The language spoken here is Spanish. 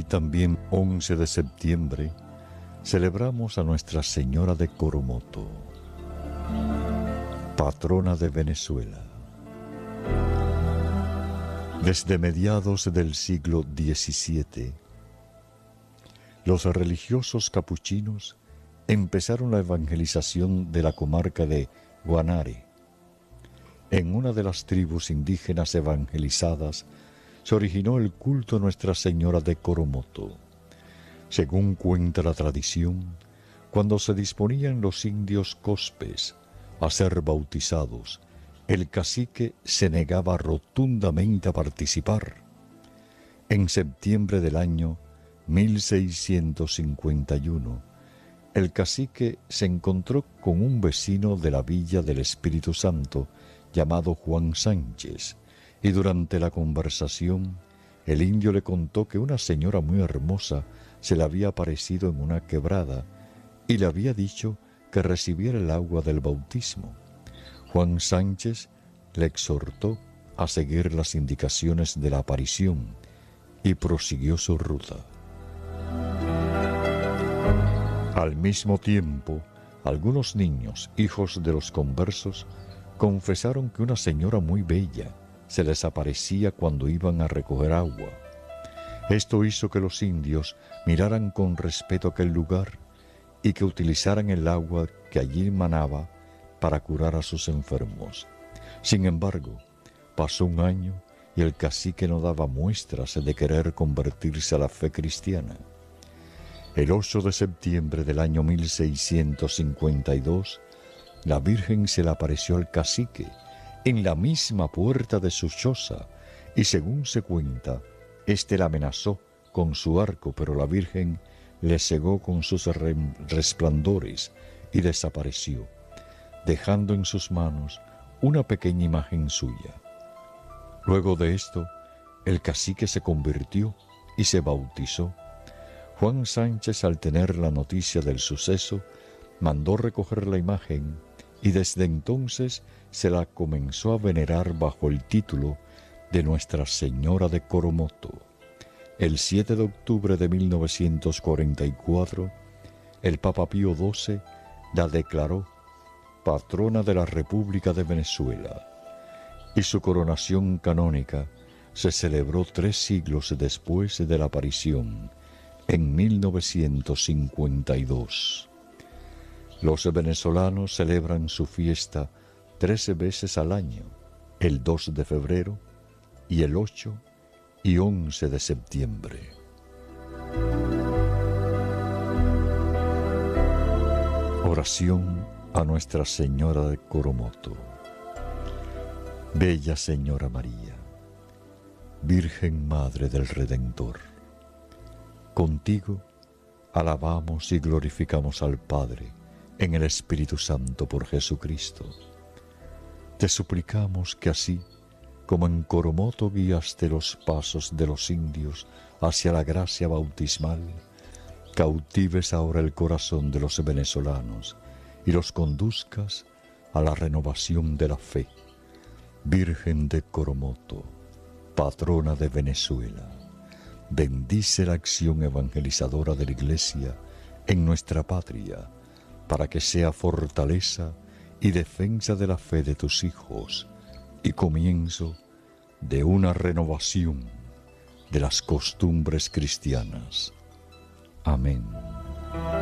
también 11 de septiembre celebramos a Nuestra Señora de Coromoto, patrona de Venezuela. Desde mediados del siglo XVII, los religiosos capuchinos empezaron la evangelización de la comarca de Guanare. En una de las tribus indígenas evangelizadas se originó el culto a Nuestra Señora de Coromoto. Según cuenta la tradición, cuando se disponían los indios cospes a ser bautizados, el cacique se negaba rotundamente a participar. En septiembre del año 1651, el cacique se encontró con un vecino de la Villa del Espíritu Santo llamado Juan Sánchez, y durante la conversación el indio le contó que una señora muy hermosa se le había aparecido en una quebrada y le había dicho que recibiera el agua del bautismo. Juan Sánchez le exhortó a seguir las indicaciones de la aparición y prosiguió su ruta. Al mismo tiempo, algunos niños, hijos de los conversos, confesaron que una señora muy bella se les aparecía cuando iban a recoger agua. Esto hizo que los indios miraran con respeto aquel lugar y que utilizaran el agua que allí manaba para curar a sus enfermos. Sin embargo, pasó un año y el cacique no daba muestras de querer convertirse a la fe cristiana. El 8 de septiembre del año 1652, la Virgen se le apareció al cacique en la misma puerta de su choza y, según se cuenta, éste la amenazó con su arco, pero la Virgen le cegó con sus resplandores y desapareció, dejando en sus manos una pequeña imagen suya. Luego de esto, el cacique se convirtió y se bautizó. Juan Sánchez, al tener la noticia del suceso, mandó recoger la imagen y desde entonces se la comenzó a venerar bajo el título de Nuestra Señora de Coromoto. El 7 de octubre de 1944, el Papa Pío XII la declaró patrona de la República de Venezuela, y su coronación canónica se celebró 3 siglos después de la aparición, en 1952. Los venezolanos celebran su fiesta 13 veces al año, el 2 de febrero y el 8 y 11 de septiembre. Oración a Nuestra Señora de Coromoto. Bella Señora María, Virgen Madre del Redentor, contigo alabamos y glorificamos al Padre en el Espíritu Santo por Jesucristo. Te suplicamos que así como en Coromoto guiaste los pasos de los indios hacia la gracia bautismal, cautives ahora el corazón de los venezolanos y los conduzcas a la renovación de la fe. Virgen de Coromoto, patrona de Venezuela, bendice la acción evangelizadora de la Iglesia en nuestra patria, para que sea fortaleza y defensa de la fe de tus hijos y comienzo de una renovación de las costumbres cristianas. Amén.